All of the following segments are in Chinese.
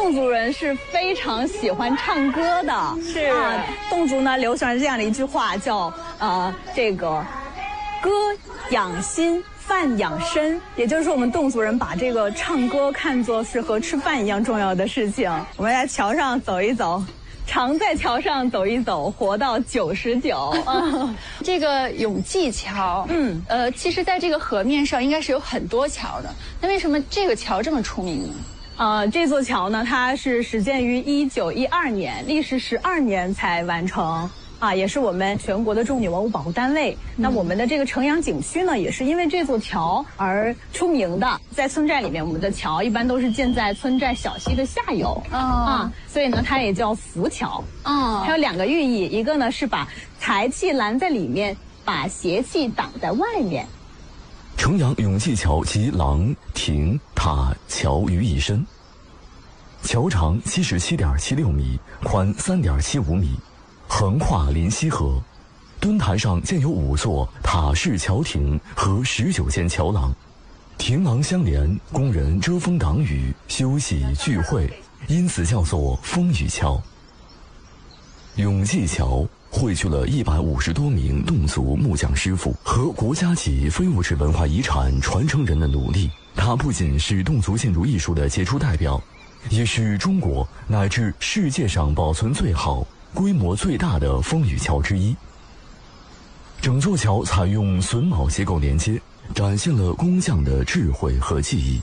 侗族人是非常喜欢唱歌的， 是啊，侗族呢流传着这样的一句话，叫这个歌养心，饭养身，也就是说我们侗族人把这个唱歌看作是和吃饭一样重要的事情。我们来桥上走一走。常在桥上走一走，活到99。 这个永济桥，其实在这个河面上应该是有很多桥的，那为什么这个桥这么出名呢？ 这座桥呢，它是始建于1912年，历时12年才完成。也是我们全国的重点文物保护单位。那我们的这个城阳景区呢，也是因为这座桥而出名的。在村寨里面，我们的桥一般都是建在村寨小溪的下游所以呢，它也叫浮桥。它有2个寓意，一个呢是把财气拦在里面，把邪气挡在外面。 城阳永济桥集廊、亭、塔、桥于一身，桥长77.76米，宽3.75米。横跨临溪河，墩台上建有5座塔式桥亭和19间桥廊，亭廊相连，供人遮风挡雨、休息聚会，因此叫做风雨桥。永济桥汇聚了150多名侗族木匠师傅和国家级非物质文化遗产传承人的努力。它不仅是侗族建筑艺术的杰出代表，也是中国乃至世界上保存最好、规模最大的风雨桥之一。整座桥采用榫卯结构连接，展现了工匠的智慧和技艺。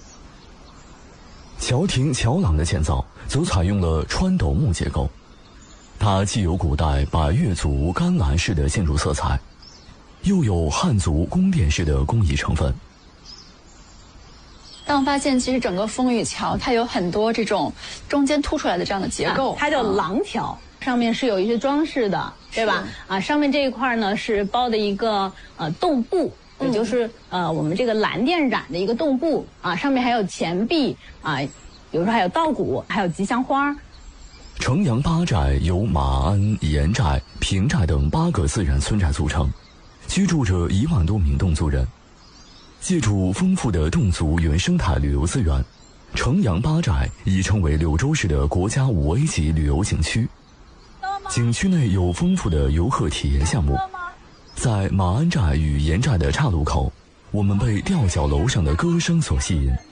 桥亭、桥廊的建造则采用了穿斗木结构，它既有古代百越族甘蓝式的建筑色彩，又有汉族宫殿式的工艺成分。 但我发现，其实整个风雨桥它有很多这种中间凸出来的这样的结构， 它叫廊条。上面是有一些装饰的，对吧？上面这一块呢是包的一个洞布，也就是我们这个蓝靛染的一个洞布上面还有钱币比如说还有稻谷，还有吉祥花。 城阳八寨由马鞍、盐寨、平寨等8个自然村寨组成，居住着1万多名侗族人。借助丰富的侗族原生态旅游资源，城阳八寨已成为柳州市的国家5A 级旅游景区。景区内有丰富的游客体验项目。在马鞍寨与盐寨的岔路口，我们被吊脚楼上的歌声所吸引。